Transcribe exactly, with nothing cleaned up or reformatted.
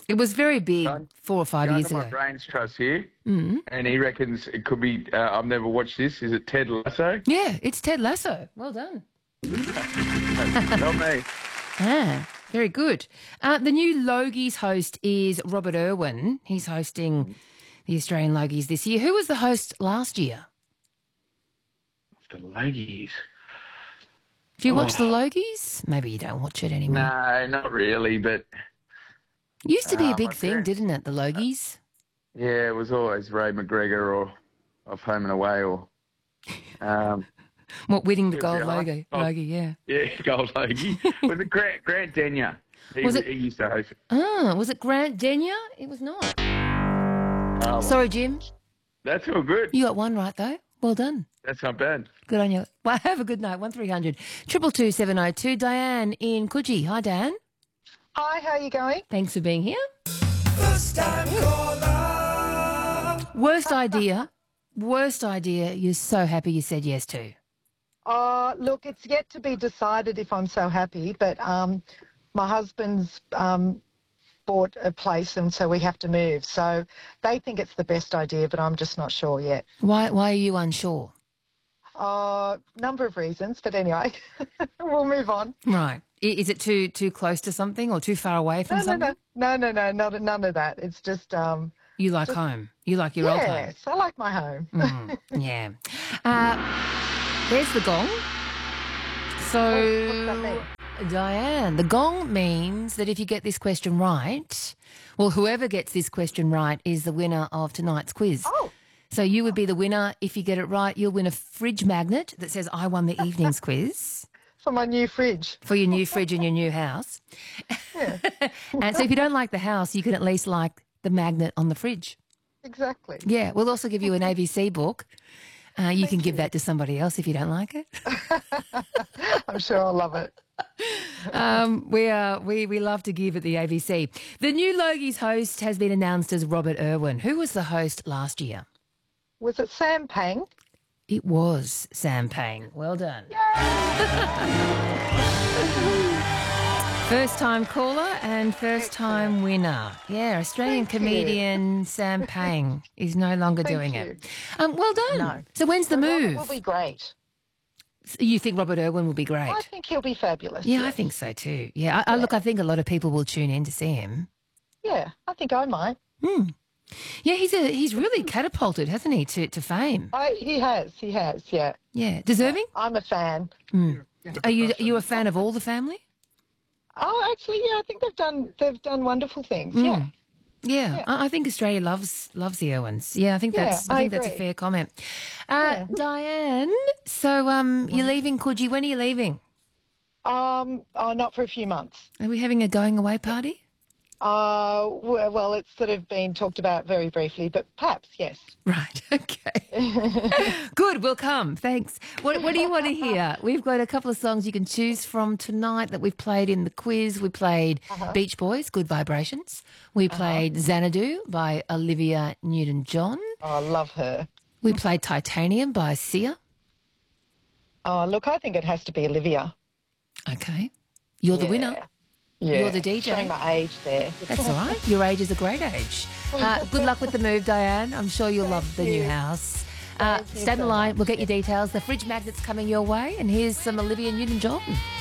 It was very big John, four or five John years of my ago. brains trust here, Mm. and he reckons it could be. Uh, I've never watched this. Is it Ted Lasso? Yeah, it's Ted Lasso. Well done. Not me. Ah, very good. Uh, the new Logies host is Robert Irwin. He's hosting the Australian Logies this year. Who was the host last year? The Logies. Do you watch Oh. the Logies? Maybe you don't watch it anymore. No, not really, but It used to be a Uh, big my thing, parents- didn't it, the Logies? yeah, it was always Ray McGregor or Off Home and Away or um, What, winning the Yeah, gold yeah. Logie, Oh. Logie, yeah. yeah, Gold Logie. Was it Grant Grant Denyer? He, Was it- he used to host it. Ah, was it Grant Denyer? It was not. Oh, Sorry, Jim. that's all good. You got one right, though. Well done. That's not bad. Good on you. Well, have a good night. one three hundred two two two seven oh two. Diane in Coogee. Hi, Dan. Hi, how are you going? Thanks for being here. First time caller. Worst idea. Worst idea you're so happy you said yes to. Uh, look, it's yet to be decided if I'm so happy, but um, my husband's um, bought a place and so we have to move. So they think it's the best idea, but I'm just not sure yet. Why, why are you unsure? Uh, number of reasons, but anyway, we'll move on. Right. I- Is it too too close to something or too far away from No, no, something? no, no, no, no, not, none of that. It's just, um, You like Just- home. You like your old home. yes, I like my home. Mm, yeah. Uh, there's the gong. What's So, that mean? Diane, the gong means that if you get this question right, well, whoever gets this question right is the winner of tonight's quiz. Oh, So you would be the winner. If you get it right, you'll win a fridge magnet that says, I won the evening's quiz for my new fridge. for your new fridge in your new house. And so if you don't like the house, you can at least like the magnet on the fridge. Exactly. Yeah, we'll also give you an A B C book. Uh, you can give that to somebody else if you don't like it. I'm sure I'll love it. Um, we, are, we, we love to give at the A B C. The new Logies host has been announced as Robert Irwin. Who was the host last year? Was it Sam Pang? It was Sam Pang. Well done. First time caller and first time winner. Yeah, Australian Thank you. comedian Sam Pang is no longer Thank doing you. it. Um, well done. No. So when's the Robert move? will be great. You think Robert Irwin will be great? I think he'll be fabulous. Yeah, I yes. think so too. Yeah, I, I, look, I think a lot of people will tune in to see him. Yeah, I think I might. Yeah, he's a he's really catapulted, hasn't he, to, to fame? I, he has, he has, yeah. Yeah, deserving. I'm a fan. Are you are you a fan of all the family? Oh, actually, yeah, I think they've done they've done wonderful things. Mm. Yeah. Yeah, Yeah. I, I think Australia loves loves the Irwins. Yeah, I think Yeah, that's I I think that's a agree. fair comment. Uh, Diane, so um, you're leaving Coogee. When are you leaving? Um, oh, not for a few months. Are we having a going away party? Uh, well, well, it's sort of been talked about very briefly, but perhaps yes. Right. Okay. Good. We'll come. Thanks. What What do you want to hear? We've got a couple of songs you can choose from tonight that we've played in the quiz. We played Beach Boys, Good Vibrations. We played Xanadu by Olivia Newton-John. Oh, I love her. We played Titanium by Sia. Oh, look, I think it has to be Olivia. Okay. You're the winner. Yeah. You're the D J. Showing my age there. That's all right. Your age is a great age. Uh, good luck with the move, Diane. I'm sure you'll love the new you. house. Uh, Thank you stand in so line. much. We'll get your details. The fridge magnet's coming your way. And here's some Olivia Newton-John.